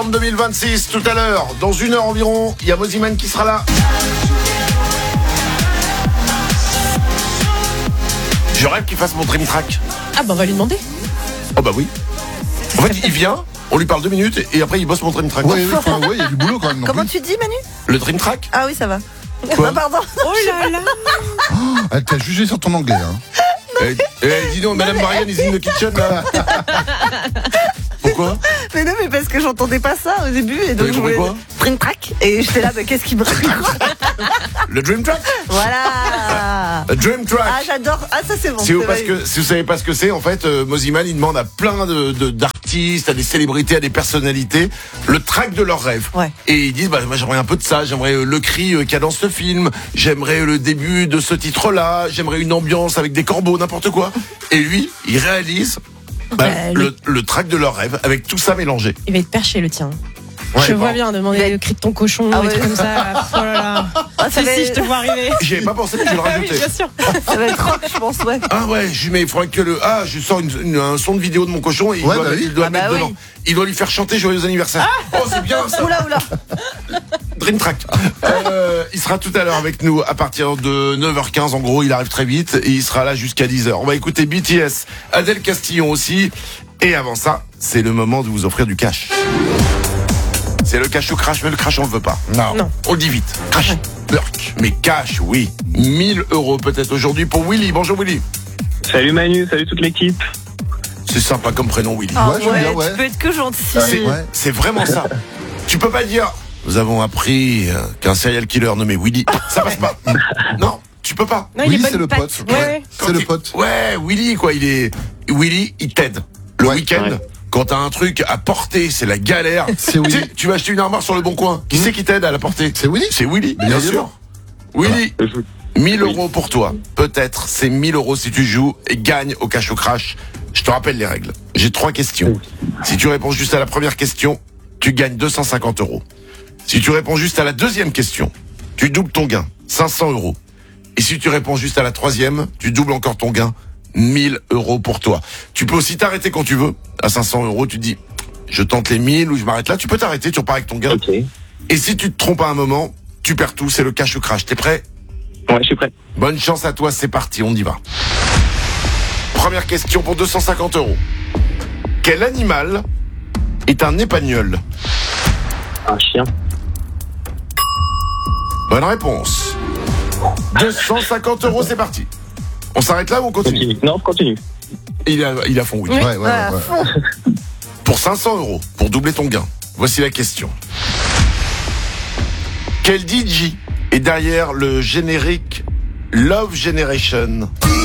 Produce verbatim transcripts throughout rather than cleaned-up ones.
deux mille vingt-six, tout à l'heure, dans une heure environ, il y a Mosiman qui sera là. Je rêve qu'il fasse mon dream track. Ah bah on va lui demander. Oh bah oui. En fait, il vient, on lui parle deux minutes et après il bosse mon dream track. Oui, oui, enfin, ouais, il y a du boulot quand même. Non Comment plus. tu dis, Manu? Le dream track. Ah oui, ça va. Quoi Ah, pardon. Oh là là. Oh, elle t'a jugé sur ton anglais. Hein. Eh, eh, dis donc, Madame Marianne is in the kitchen là. Pourquoi? Mais non, mais parce que j'entendais pas ça au début et donc T'avais je compris voulais quoi? Dream Track et j'étais là, mais qu'est-ce qui me raconte? Le dream track. Voilà. Le dream track. Ah, j'adore. Ah, ça c'est bon. Si vous, c'est parce vrai. que, si vous savez pas ce que c'est, en fait, euh, Mosiman, il demande à plein de, de, d'artistes, à des célébrités, à des personnalités, le track de leurs rêves. Ouais. Et ils disent, bah, moi, j'aimerais un peu de ça, j'aimerais euh, le cri euh, qu'il y a dans ce film, j'aimerais euh, le début de ce titre-là, j'aimerais une ambiance avec des corbeaux, n'importe quoi. Et lui, il réalise bah, Bah, le, le track de leurs rêves avec tout ça mélangé. Il va être perché le tien. Ouais, je bon. vois bien demander le cri de ton cochon, Ah des ouais. trucs comme ça. Oh là là. Ah, ça Si, va si, être- je te vois arriver. J'y avais pas pensé, mais je vais le Ah oui, rajouter. bien sûr. Ça va être rock, je pense, ouais. Ah ouais, je lui mets, il faudrait que le, ah, je sors une, une- un son de vidéo de mon cochon et il Ouais, doit, bah oui. il doit Ah le mettre bah dedans. oui. Il doit lui faire chanter joyeux anniversaire. Oh, c'est bien ça. Oula, oula. Dream Track. Euh, il sera tout à l'heure avec nous à partir de neuf heures quinze. En gros, il arrive très vite et il sera là jusqu'à dix heures. On va écouter B T S, Adèle Castillon aussi. Et avant ça, c'est le moment de vous offrir du cash. C'est le cash ou crash, mais le crash on le veut pas. Non. Non. On le dit vite. Crash, lurk. Mais cash, oui. mille euros peut-être aujourd'hui pour Willy. Bonjour Willy. Salut Manu, salut toute l'équipe. C'est sympa comme prénom Willy. Ah Ouais, j'aime bien, ouais. tu peux être que gentil. C'est, Ouais. c'est vraiment ça. Tu peux pas dire nous avons appris euh, qu'un serial killer nommé Willy. Ça passe pas. Non, tu peux pas. Non, Oui, il est c'est bonne le patte. pote. Ouais, ouais. Quand C'est le il- pote. Ouais, Willy quoi, il est Willy, il t'aide. Le Ouais. week-end, Ouais. quand t'as un truc à porter, c'est la galère. C'est Willy. Tu sais, tu vas acheter une armoire sur le bon coin. Qui c'est qui t'aide à la porter? C'est Willy. C'est Willy, Bien bien évidemment. sûr. Willy, Je- mille Oui. euros pour toi. Peut-être, c'est mille euros si tu joues et gagne au cash au crash. Je te rappelle les règles. J'ai trois questions. Si tu réponds juste à la première question, tu gagnes deux cent cinquante euros. Si tu réponds juste à la deuxième question, tu doubles ton gain, cinq cents euros. Et si tu réponds juste à la troisième, tu doubles encore ton gain, mille euros pour toi. Tu peux aussi t'arrêter quand tu veux. À cinq cents euros, tu te dis, je tente les mille ou je m'arrête là. Tu peux t'arrêter, tu repars avec ton gain. Ok. Ouais, Et si tu te trompes à un moment, tu perds tout, c'est le cash ou crash. T'es prêt? je suis prêt. Bonne chance à toi, c'est parti, on y va. Première question pour deux cent cinquante euros. Quel animal est un épagnol? Un chien. Bonne réponse. deux cent cinquante euros, c'est parti. On s'arrête là ou on continue? Continue. Non, continue. Il a, il a fond, oui. Ouais, ouais, ouais. Ouais, à ouais. fond. Pour cinq cents euros, pour doubler ton gain, voici la question. Quel D J est derrière le générique Love Generation?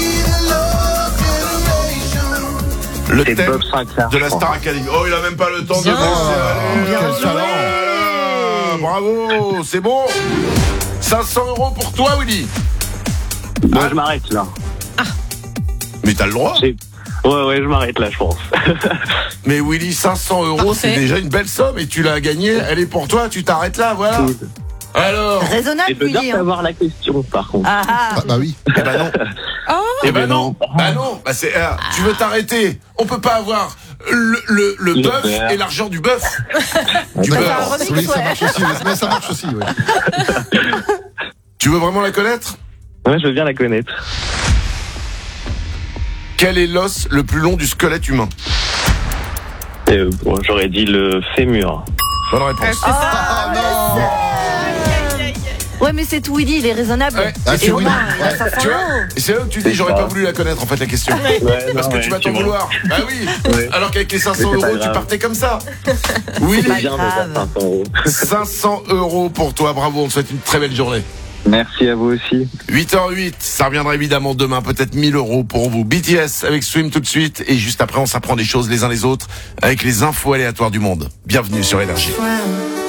Le C'est thème Bob Sinclair. de la je crois. Star Academy. Oh, il a même pas le temps de Bien. penser. Allez, Bien allez, joué. allez, bravo, c'est bon. cinq cents euros pour toi, Willy. Bon, je m'arrête là. Mais t'as le droit. J'ai- Ouais, ouais, je m'arrête là, je pense. Mais Willy, cinq cents euros, c'est Parfait. déjà une belle somme et tu l'as gagnée. Elle est pour toi, tu t'arrêtes là, voilà. Alors, Et Raisonnable, de bien Willy. hein. savoir la question, par contre. Ah, ah. Ah, bah oui. eh ben non. Oh, Eh ben ben non. non. Bah non. Bah c'est. ah, tu veux t'arrêter? On peut pas avoir le le, le Le bœuf beurre. et l'argent du bœuf. Du Bah, beurre. ça remix, Oui, ça ouais. marche aussi. Mais ça marche aussi, ouais. Tu veux vraiment la connaître? Ouais, je veux bien la connaître. Quel est l'os le plus long du squelette humain? Euh, bon, j'aurais dit le fémur. Bonne réponse. c'est ça. Ah non. Ouais, mais c'est tout, Willy, il est raisonnable. Ouais. Ah, c'est Et Omar, Willy. il a cinq cents Tu vois? euros. Et c'est là où tu dis C'est j'aurais ça. pas voulu la connaître en fait la question. Ouais, Parce non, que ouais, tu vas t'en vois. vouloir. Bah oui. Ouais. Alors qu'avec les cinq cents Mais c'est pas euros, tu grave. partais comme ça. Oui, C'est pas Bien, grave. déjà, cinq cents euros. cinq cents euros pour toi. Bravo, on te souhaite une très belle journée. Merci à vous aussi. huit heures huit, ça reviendra évidemment demain, peut-être mille euros pour vous. B T S avec Swim tout de suite. Et juste après, on s'apprend des choses les uns les autres avec les infos aléatoires du monde. Bienvenue sur Énergie. Well,